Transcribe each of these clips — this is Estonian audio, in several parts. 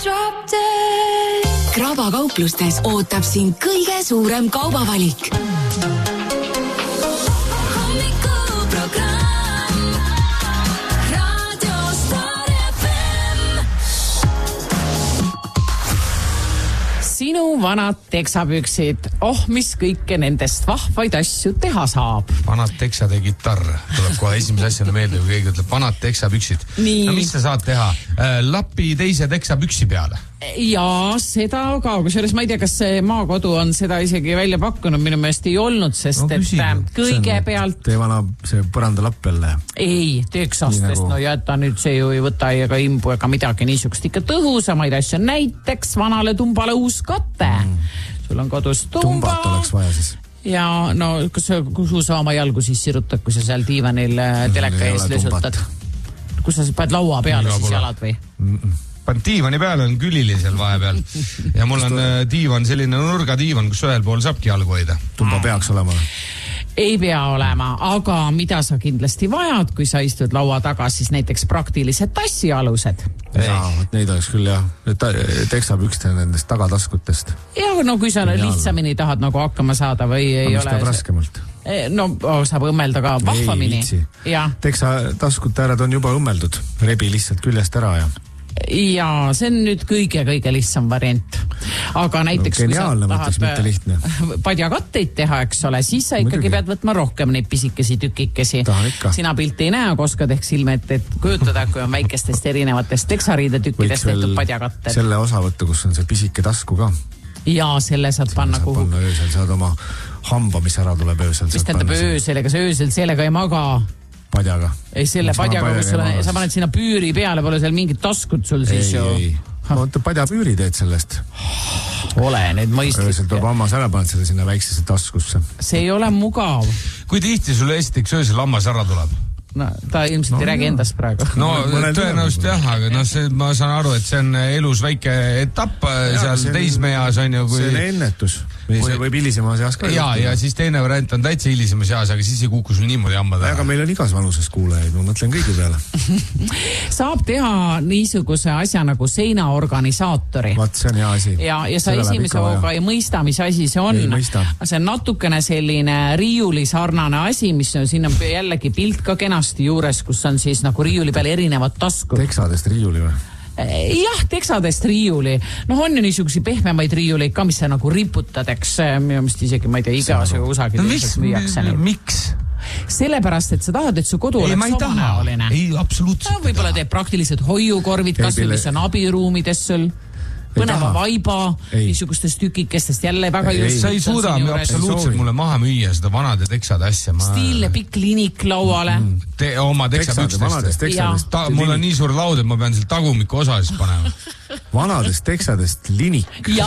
Kraba kauplustes ootab sind kõige suurem kaubavalik. Hommikuprogramm Radio Star FM. Sinu vanad teksapüksid. Mis kõike nendest vahvaid asju teha saab? Vanad teksad ja kitarr. Tuleb kohe esimese asjana meelde, kui keegi ütleb vanad teksapüksid. No mis sa saad teha? Lapi teise teksapüksi peale. Ja seda ka, kusjuures ma ei tea, kas see maakodu on seda isegi välja pakkunud, minu meelest ei olnud, sest et kõigepealt... Tee vana see põrandalapp jälle. Ei, teksastest, no jäta nüüd see ju ei võta ega imbu ega midagi niisugust ikka tõhusamaid asju, näiteks vanale tumbale uus kate. Sul on kodus tumba. Tumbat oleks vaja siis. Ja no, kus sa oma jalgu siis sirutad, kui sa seal diivanil teleka ees löösutad? Kus sa paned laua peale siis jalad või? Pan diivani peale on külili seal vahepeal ja mul on diivan selline nurgadiivan, kus ühel pool saabki jalgu hoida. Tumba peaks olema? Ei pea olema, aga mida sa kindlasti vajad, kui sa istud laua taga, siis näiteks praktilised tassialused. Neid oleks küll jah. Teksapükste nendest tagataskutest. Ja no kui sa lihtsamini tahad nagu hakkama saada või ei ole... Aga raskemalt? No saab õmmelda ka vahvamini. Teksataskute äärad on juba õmmeldud. Rebi lihtsalt küljest ära ja... Ja see on nüüd kõige lihtsam variant. Aga näiteks kui sa tahad padjakatteid teha, eks ole, siis sa ikkagi pead võtma rohkem neid pisikesi tükikesi. Sina pilti ei näe, aga oskad ehk silme et kujutada, kui on väikestest erinevatest teksariidetükkidest tehtud padjakatted. Selle osa võtta, kus on see pisike tasku ka. Ja selle saad panna kuhu. Saad oma hamba, mis ära tuleb öösel. Mis tähendab öösel, ega sa öösel sellega ei maga? Padjaga. Ei, selle padjaga, kus sa paned sinna püüri peale, pole seal mingid taskud sul siis ju. Oota, padjapüüri teed sellest. Ole nüüd mõistlik. Öösel tuleb hammas ära paned selle sinna väiksesse taskusse. See ei ole mugav. Kui tihti sulle esiteks öösel hammas ära tuleb? No, ta ilmselt ei räägi endast praegu. No, tõenäoliselt jah, aga ma saan aru, et see on elus väike etapp seal teismeeas on ju. See on ennetus. See võib hilisema seas ka. Ja siis teine variant on täitsa hilisema seas, aga siis ei kuku sul niimoodi hambad ära. Aga meil on igas vanuses kuulajaid, ma mõtlen kõigi peale. Saab teha niisuguse asja nagu seinaorganisaatori. Vaat, see on hea asi. Ja sa esimese hooga ei mõista, mis asi see on. See on natukene selline riiuli sarnane asi, mis on siin jällegi pilt ka kenasti juures, kus on siis nagu riiuli peal erinevad taskud. Teksadest riiuli või? Jah, teksadest riiuli. On ju niisugusi pehmemaid riiuleid ka, mis sa nagu riputad, eks minu meelest isegi, ma ei tea, igas ju usagil müüakse neid. Miks? Sellepärast, et sa tahad, et su kodu oleks omanäoline. Ei, absoluutselt. Võib-olla teeb praktilised hoiukorvid, kas või mis on abiruumides sul. Põneva vaiba, niisugustest tükikestest jälle väga just. Sa ei suuda absoluutselt mulle maha müüa seda vanade teksade asja. Stiilne pikk linik lauale. Oma teksapükstest. Mul on nii suur laud, et ma pean seal tagumiku osas panema. Vanadest teksadest linik.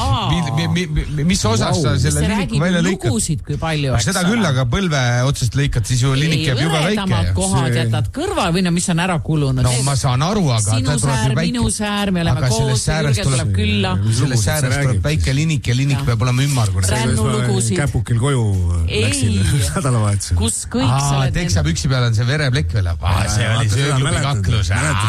Mis osas sa selle liniku välja lõikad? See räägib lugusid kui palju. Seda küll, aga põlve otsast lõikad, siis ju linik jääb juba väike. Võredamad kohad jätad kõrva või mis on ära kulunud. No ma saan aru, aga sinu säär, minu säär, me oleme koos, Jürgen tuleb külla. Sellest säärest tuleb väike linik ja linik peab olema ümmargune. Rännulugusid. Käpukil koju läksin nädalavahetusel. Kus kõik sa oled... Teksapüksi peal on see vereplekk veel. See oli sööglubi kaklus.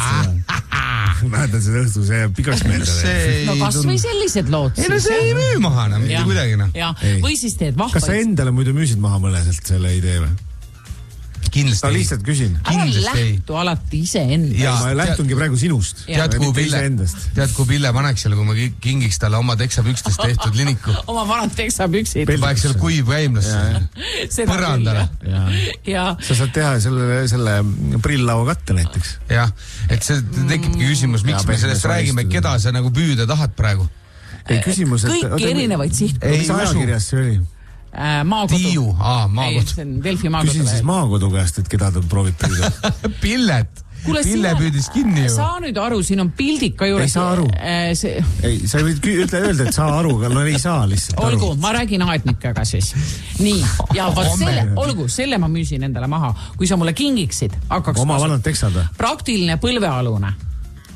Mäletan seda õhtu, see pikaks meelde. No kas või sellised lood siis? Ei no see ei müü maha, mitte kuidagi. Või siis teed vahvaid. Kas sa endale muidu müüsid maha mõleselt selle idee või? Kindlasti ei. Lihtsalt küsin. Ära lähtu alati ise endast. Ma lähtungi praegu sinust. Tead, kui Pille paneks selle, kui ma kingiks talle oma teksapükstest tehtud liniku. Oma vanad teksapüksid. Paneks selle kuiv käimlasse. Põrandale. Sa saad teha selle prilllaua katte näiteks. Jah, et see tekibki küsimus, miks me sellest räägime, keda sa nagu püüda tahad praegu. Kõik erinevaid sihtkohti. Mis ajakirjas see oli? Maakodu. Tiiu, maakodu. See on Delfi maakodu. Küsin siis maakodu käest, et keda ta proovib püüda. Pillet. Pille püüdis kinni ju. Saa nüüd aru, siin on pildik ka juures. Ei saa aru. Sa võid öelda, et saa aru, aga no ei saa lihtsalt aru. Olgu, ma räägin aetnikega siis. Nii, ja selle ma müüsin endale maha. Kui sa mulle kingiksid, hakkaks oma vanad teksad. Praktiline põlvealune.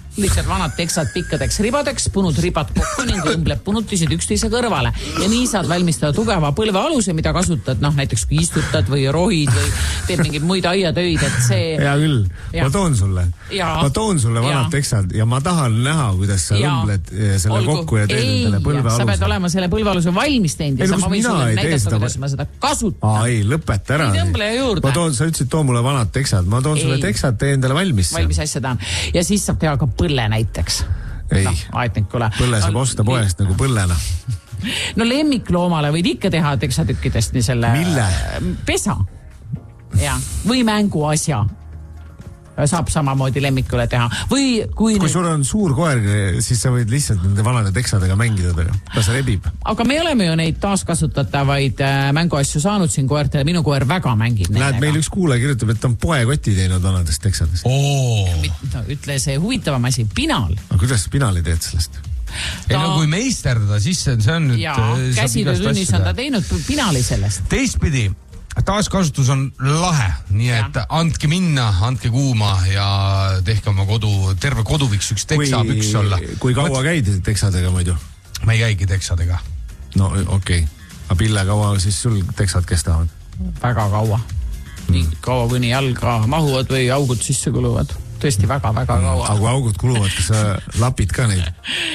lihtsalt vanad teksad pikkadeks ribadeks, punud ribad kokku ning õmbleb punutised üksteise kõrvale. Ja nii saad valmistada tugeva põlve aluse, mida kasutad, näiteks kui istutad või rohid või teed mingeid muid aiatöid, et see... Hea küll, ma toon sulle vanad teksad ja ma tahan näha, kuidas sa õmbled selle kokku ja teed endale põlve aluse. Sa pead olema selle põlve aluse valmis teinud ja ma võin sulle näidata, kuidas ma seda kasutan. Ei, lõpeta ära. Sa ütlesid, too mulle vanad teksad. Ma toon sulle teksad, tee endale valmis. Valmis asja tahan. Ja siis saab teha ka põlle näiteks. Ei, põlle saab osta poest nagu põllena. No lemmikloomale võid ikka teha teksatükkidest nii selle... Mille? Pesa. Ja. Või mänguasja. Saab samamoodi lemmikule teha. Või kui sul on suur koer, siis sa võid lihtsalt nende vanade teksadega mängida taga. Ta see rebib. Aga me oleme ju neid taaskasutatavaid mänguasju saanud siin koertele. Minu koer väga mängib nendega. Näed, meil üks kuulaja kirjutab, et ta on poekoti teinud vanadest teksadest. No, ütle see huvitavam asi. Pinal. Aga kuidas pinali teed sellest? Kui meisterdada, siis see on nüüd... Jaa, käsitöötunnis on ta teinud pinali sellest. Teistpidi, taaskasutus on lahe, nii et andke minna, andke kuuma ja tehke oma terve kodu võiks üks teksapüks olla. Kui kaua käid teksadega muidu? Ma ei käigi teksadega. No okei. Aga Pille, kaua siis sul teksad kestavad? Väga kaua. Nii kaua, kuni jalga mahuvad või augud sisse kuluvad. Tõesti väga-väga kaua. Aga kui augud kuluvad, kas sa lapid ka neid?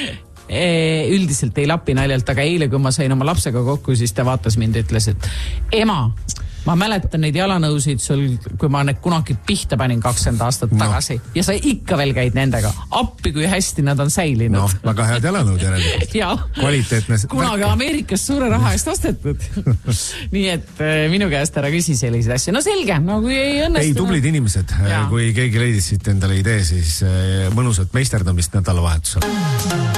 Üldiselt ei lapi naljalt, aga eile, kui ma sain oma lapsega kokku, siis ta vaatas mind ja ütles, et ema, ma mäletan neid jalanõusid sul, kui ma need kunagi pihta panin 20 aastat tagasi ja sa ikka veel käid nendega. Appi, kui hästi nad on säilinud. No, väga head jalanõud järelikult. Kvaliteetne. Kunagi Ameerikas suure raha eest ostetud. Nii et minu käest ära küsi selliseid asju. No selge, no kui ei õnnestu... Ei, tublid inimesed. Kui keegi leidis siit endale idee, siis mõnusat meisterdamist nädalavahetusel.